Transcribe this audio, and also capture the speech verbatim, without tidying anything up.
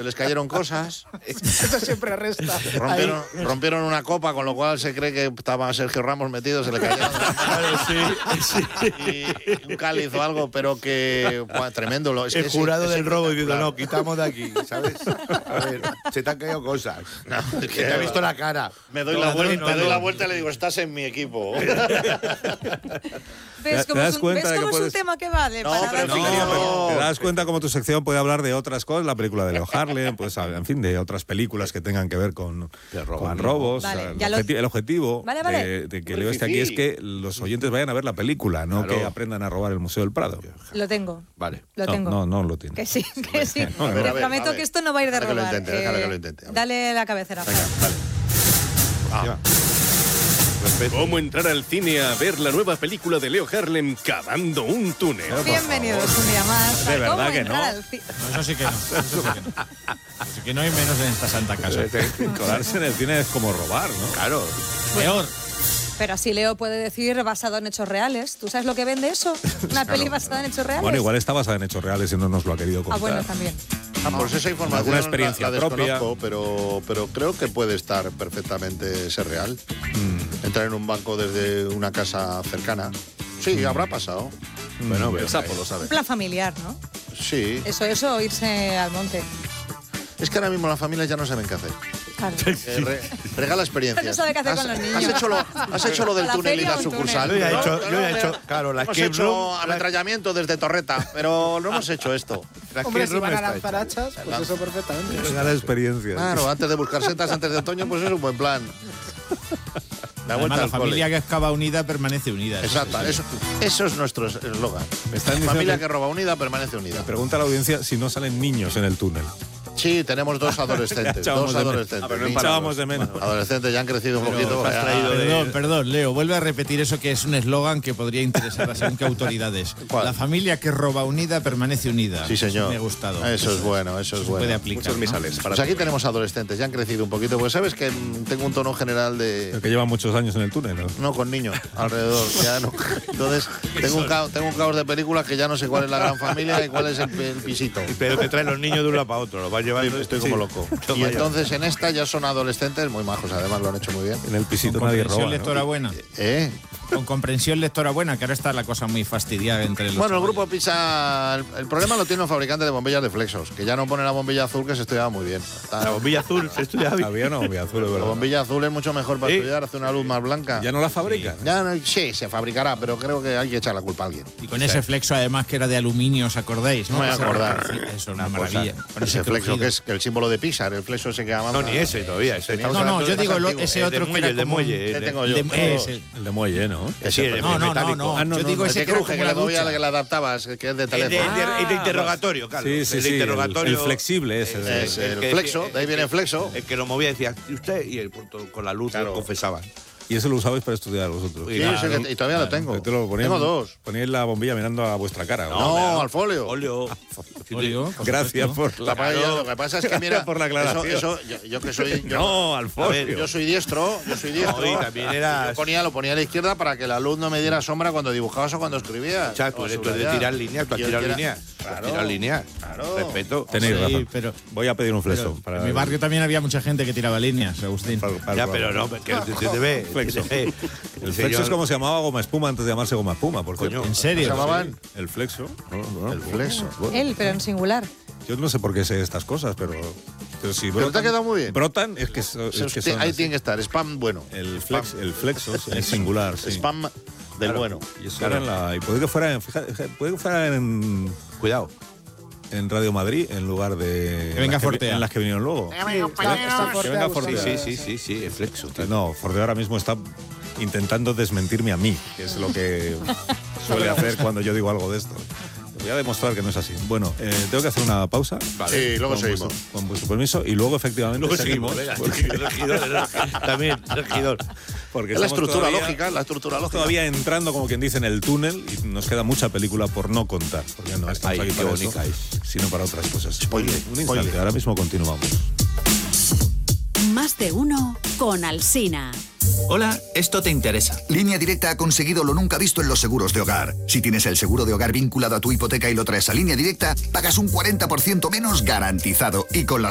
se les cayeron cosas. Eso siempre resta. Rompieron, rompieron una copa, con lo cual se cree que estaba Sergio Ramos metido, se le cayeron. Claro, sí, sí. Y un cáliz o algo, pero que buah, tremendo. Lo, es El que jurado ese, del ese robo diciendo, claro. no, quitamos de aquí, ¿sabes? A ver, se te han caído cosas. No, es que que te ha visto la cara. Me doy, No, la, no, vuelta, no, me doy no. la vuelta y le digo, estás en mi equipo. ¿Ves ¿Te cómo das es un, cuenta ¿ves de que cómo es un puedes- tema que vale? No, para pero dar en No, fin, opinión? pero no. te das cuenta cómo tu sección puede hablar de otras cosas, la película de Leo Harlem, pues en fin, de otras películas que tengan que ver con, De robar, con robos. Vale, O sea, el, ya lo- objeti- el objetivo Vale, vale. de, de que Muy Leo esté aquí es fifí. que los oyentes vayan a ver la película, no Claro. que aprendan a robar el Museo del Prado. Lo tengo, Vale. lo no, tengo. no, no lo tiene. Que sí, que sí. No, no, Te no. A ver, prometo a ver. que esto no va a ir de Déjale que lo robar. intente, déjale que lo intente. A ver. Dale la cabecera. Venga, dale. Ah. ¿Cómo entrar al cine a ver la nueva película de Leo Harlem, Cavando un túnel? Bienvenidos un día más. De a verdad ¿Cómo que entrar no. al ci- No, eso sí que no. Eso sí que no. Así que no hay menos en esta santa casa. Colarse en el cine es como robar, ¿no? Claro. Peor. Pero así Leo puede decir basado en hechos reales. ¿Tú sabes lo que vende eso? Una peli basada en hechos reales. Bueno, igual está basada en hechos reales y no nos lo ha querido contar. Ah, bueno, también. Ah, pues esa información Alguna experiencia la, la propia. desconozco, pero, pero creo que puede estar perfectamente ser real. Mm. Entrar en un banco desde una casa cercana. Sí, habrá pasado. Bueno, El sapo lo Un sabe. plan familiar, ¿no? Sí. Eso, eso, irse al monte. Es que ahora mismo las familias ya no saben qué hacer. Claro. Eh, re- regala experiencias. No sabe qué hacer ¿Has, con los niños. Has hecho lo, has hecho lo del ¿A la túnel y feria la o un sucursal. túnel? Yo ya he hecho- No, yo ya he no, hecho, no. claro, la Hemos escape hecho room, la- ametrallamiento desde Torreta, pero no hemos hecho esto. La Hombre, que si no van me a está lanzar hecha. hachas, pues eso perfectamente. Regala experiencias. Claro, antes de buscar setas antes de otoño, pues es un buen plan. La Además, vuelta la al familia cole. que excava unida permanece unida. Eso Exacto, sí, sí. eso, eso es nuestro eslogan. Me están diciendo Familia que- que roba unida permanece unida. Pregunta a la audiencia si no salen niños en el túnel. Sí, tenemos dos adolescentes. Echábamos dos de men- adolescentes. Ah, pero no niños. echábamos de menos. Adolescentes ya han crecido un Pero poquito. has ya- traído de- Perdón, perdón, Leo, vuelve a repetir eso que es un eslogan que podría interesar a según qué autoridades. ¿Cuál? La familia que roba unida permanece unida. Sí, señor. Me ha gustado. Eso es bueno, eso es se bueno. puede aplicar. Muchos ¿no? misales. Para Pues aquí tenemos adolescentes, ya han crecido un poquito. Pues sabes que mm, tengo un tono general de. El que lleva muchos años en el túnel, ¿no? No, con niños alrededor. Ya no. Entonces, tengo un, caos, tengo un caos de películas que ya no sé cuál es la gran familia y cuál es el, el pisito. Pero te traen los niños de un lado para otro, los vas llevando. Estoy, estoy como loco. Toma Y ya. entonces en esta ya son adolescentes muy majos, además lo han hecho muy bien. En el pisito Con nadie comprensión roba, lectora ¿no? buena. ¿Eh? Con comprensión lectora buena, que ahora está la cosa muy fastidiada entre los Bueno, el chavales. grupo Pisa, el, el problema lo tiene los fabricantes de bombillas de Flexos, que ya no ponen la bombilla azul que se estudiaba muy bien. Está- La bombilla azul se estudia bien. Había una bombilla azul, es la verdad. bombilla azul es mucho mejor para ¿Sí? estudiar, hace una luz más blanca. Ya no la fabrican. Ya no- sí, se fabricará, pero creo que hay que echar la culpa a alguien. Y con ese flexo, además, que era de aluminio, ¿os acordáis? No me voy a Ese acordar. reflejo, Eso es una Una cosa. maravilla. Con Ese flexo, crujido. que es el símbolo de Pixar, el flexo ese que llamamos. No, ni ese todavía. Ese estamos No, no, hablando yo de digo más lo- antiguo. ese El otro de que muelle, era el de como- muelle. ¿Qué el de- tengo yo? de- Todos. ese. El de muelle, ¿no? Sí, el de No, no, no, metálico. no. Ah, no, Yo no, digo no, ese El que que era cruje, como que una le movía, ducha. que le adaptabas, que es de El de, teléfono. el de- el de interrogatorio, Carlos. Sí, sí, el de sí. El, interrogatorio. el flexible ese. de- Es el que- flexo, el de ahí viene el flexo. El que lo movía decía, ¿y usted? Y el punto con la luz Claro. lo confesaba. Y eso lo usabais para estudiar vosotros. Sí, ese que- y todavía lo tengo. Pero te lo poníais- Tengo dos. Poníais la bombilla mirando a vuestra cara. ¿o No, pero- al folio. Óleo. Óleo, por Gracias supuesto. por La la... paella, lo que pasa es que mira, por la aclaración. Eso, eso, yo, yo que soy yo, No, al folio. yo soy diestro, yo soy diestro. No, y también eras- Yo ponía, lo ponía a la izquierda para que la luz no me diera sombra cuando dibujabas o cuando escribías. Chato, O esto es de subrayar. tirar líneas, tú has Yo tirado tira- líneas. Tú has Claro, tirado líneas. claro. Respeto. Tenéis Sí, razón. pero- Voy a pedir un flexo. Pero para en mi barrio también había mucha gente que tiraba líneas, Agustín. para- para- Ya, para- pero no, que te, te, te ve. Flexo. te ve. El Señor- flexo es como se llamaba goma espuma antes de llamarse goma espuma, por Coño, cierto. ¿En serio? ¿Se llamaban? El flexo. No, no, El flexo. bueno, Él, pero en singular. yo no sé por qué sé estas cosas, pero, pero si Pero brotan, te ha quedado muy bien. brotan, es que, so- es Eso que usted- son ahí así. tiene que estar, spam bueno. El, flex, el flexo es singular, sí. Spam del Claro. bueno. Y eso era en la... Y puede que fuera, en, fíjate, puede que fuera en, Cuidado. en Radio Madrid en lugar de... Que venga las Fortea. en las que vinieron luego. Está fuerte, Que venga Agustín. Fortea. Sí, sí, sí, sí, el flexo. tío. No, Fortea ahora mismo está intentando desmentirme a mí, que es lo que suele hacer cuando yo digo algo de esto. Voy a demostrar que no es así. Bueno, eh, tengo que hacer una pausa. Sí, luego con seguimos. vuestro- con vuestro permiso. Y luego, efectivamente, Luego seguimos, venga. Regidor, también, regidor. Porque Es la estamos estructura todavía- lógica, la estructura Estamos lógica. todavía entrando, como quien dice, en el túnel y nos queda mucha película por no contar. Porque no estamos Ay, aquí qué para eso, bonita es. sino para otras cosas. Spoiler, Un instante, spoiler. ahora mismo continuamos. Más de uno con Alsina. Hola, esto te interesa. Línea Directa ha conseguido lo nunca visto en los seguros de hogar. Si tienes el seguro de hogar vinculado a tu hipoteca y lo traes a Línea Directa, pagas un cuarenta por ciento menos garantizado. Y con las